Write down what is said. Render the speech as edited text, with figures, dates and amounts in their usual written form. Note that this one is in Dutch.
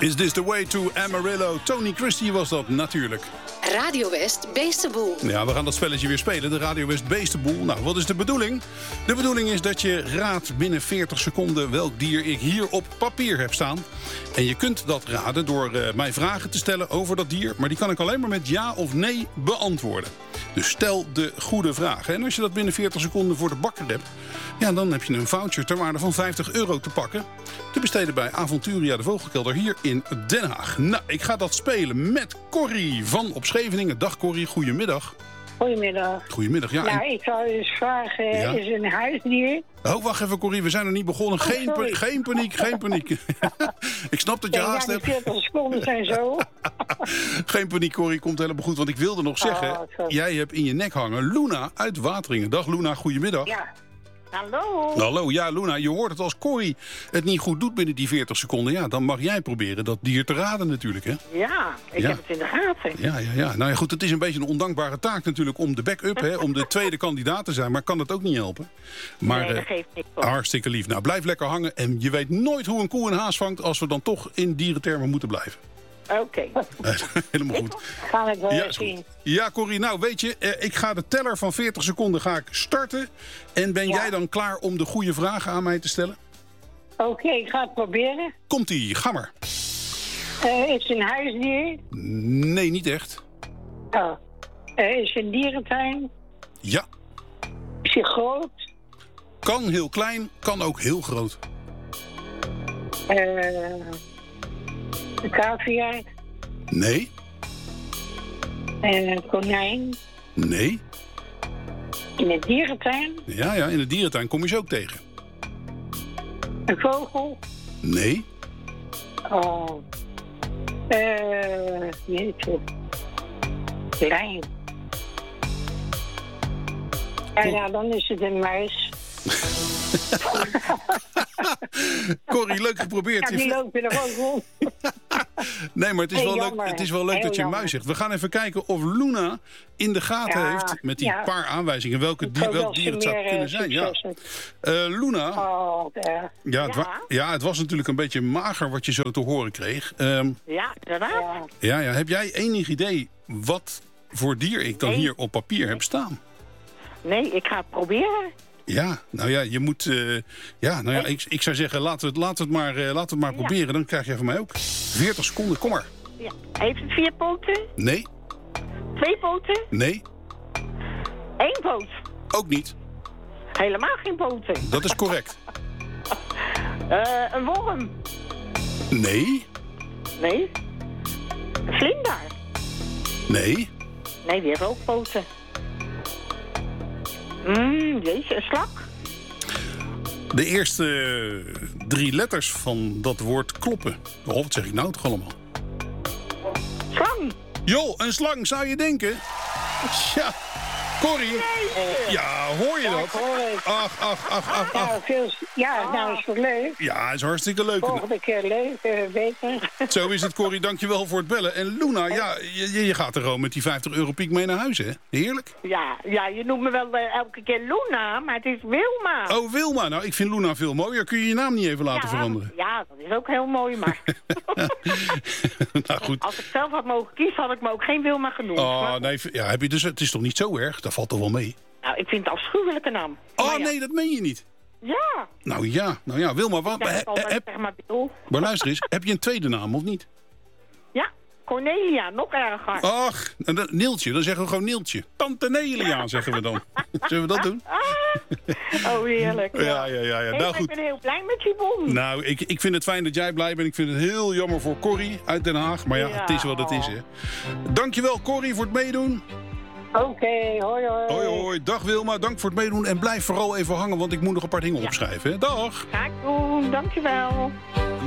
Is this the way to Amarillo? Tony Christie was dat natuurlijk. Radio West Beestenboel. Ja, we gaan dat spelletje weer spelen, de Radio West Beestenboel. Nou, wat is de bedoeling? De bedoeling is dat je raadt binnen 40 seconden welk dier ik hier op papier heb staan. En je kunt dat raden door mij vragen te stellen over dat dier. Maar die kan ik alleen maar met ja of nee beantwoorden. Dus stel de goede vragen. En als je dat binnen 40 seconden voor de bakker hebt, ja, dan heb je een voucher ter waarde van €50 te pakken. Te besteden bij Avonturia de Vogelkelder hier in Den Haag. Nou, ik ga dat spelen met Corrie van op Scheveningen. Dag Corrie, goedemiddag. Goedemiddag. Goedemiddag, ja. Nou, ik zou dus vragen, is een huisdier? Oh, wacht even Corrie, we zijn nog niet begonnen. Geen paniek, geen paniek. Ik snap dat je haast hebt. Ja, die 40 seconden zijn zo. Geen paniek Corrie, komt helemaal goed. Want ik wilde nog zeggen, jij hebt in je nek hangen Luna uit Wateringen. Dag Luna, goedemiddag. Ja. Hallo. Hallo, ja Luna, je hoort het als Corrie het niet goed doet binnen die 40 seconden. Ja, dan mag jij proberen dat dier te raden natuurlijk, hè? Ja, ik heb het in de gaten. Ja. Nou ja, goed, het is een beetje een ondankbare taak natuurlijk om de backup, hè, om de tweede kandidaat te zijn. Maar kan het ook niet helpen. Maar nee, dat geeft niks op. Hartstikke lief. Nou, blijf lekker hangen. En je weet nooit hoe een koe een haas vangt als we dan toch in dierentermen moeten blijven. Oké. Helemaal goed. Ga ik wel Ja, zien. Ja, Corrie, nou weet je, ik ga de teller van 40 seconden starten. En ben jij dan klaar om de goede vragen aan mij te stellen? Oké, ik ga het proberen. Komt-ie, ga maar. Is het een huisdier? Nee, niet echt. Oh. Is het een dierentuin? Ja. Is hij groot? Kan heel klein, kan ook heel groot. Een cavia? Nee. Een konijn? Nee. In een dierentuin? Ja, in de dierentuin kom je ze ook tegen. Een vogel? Nee. Oh. Jeetje. Klein. Ja, dan is het een muis. Corrie, leuk geprobeerd. Ja, die loopt er ook rond. Nee, maar het is wel leuk dat je een muis zegt. We gaan even kijken of Luna in de gaten heeft met die paar aanwijzingen welk dier het zou kunnen zijn. Ja. Luna, het was natuurlijk een beetje mager wat je zo te horen kreeg. Ja, inderdaad. Ja, heb jij enig idee wat voor dier ik dan hier op papier heb staan? Nee, ik ga het proberen. Ja, nou ja, je moet... ik zou zeggen, laten we het maar proberen. Dan krijg je van mij ook 40 seconden. Kom maar. Ja. Heeft het 4 poten? Nee. 2 poten? Nee. 1 poot? Ook niet. Helemaal geen poten? Dat is correct. Een worm? Nee. Nee. Een vlinder? Nee. Nee, die heeft ook poten. Jeetje, een slak? De eerste 3 letters van dat woord kloppen. Oh, wat zeg ik nou toch allemaal? Slang? Joh, een slang zou je denken? Ja, Corrie. Nee. Ja, hoor je dat? Ach. Nou is het leuk. Ja, is hartstikke leuk. Volgende keer leuk, beter. Zo is het, Corrie. Dankjewel voor het bellen. En Luna, ja, je gaat er gewoon met die 50 euro piek mee naar huis, hè? Heerlijk. Ja, je noemt me wel elke keer Luna, maar het is Wilma. Oh, Wilma. Nou, ik vind Luna veel mooier. Kun je je naam niet even laten veranderen? Ja, dat is ook heel mooi, maar... Nou, goed. Als ik zelf had mogen kiezen, had ik me ook geen Wilma genoemd. Oh, nee, ja, heb je dus, het is toch niet zo erg? Dat valt toch wel mee? Nou, ik vind het afschuwelijke naam. Oh, nee, dat meen je niet. Ja. Nou ja, Wilma, maar luister eens, heb je een tweede naam of niet? Ja, Cornelia, nog erger. Ach, Neeltje, dan zeggen we gewoon Neeltje. Tante Nelia, zeggen we dan. Zullen we dat doen? Oh, heerlijk. Ja. Nou, goed. Ik ben heel blij met je bon. Nou, ik vind het fijn dat jij blij bent. Ik vind het heel jammer voor Corrie uit Den Haag. Maar ja, het is wat het is, hè. Dankjewel, Corrie, voor het meedoen. Oké, hoi. Hoi. Dag Wilma, dank voor het meedoen. En blijf vooral even hangen, want ik moet nog een paar dingen opschrijven. Hè? Dag. Ga ik doen, dankjewel.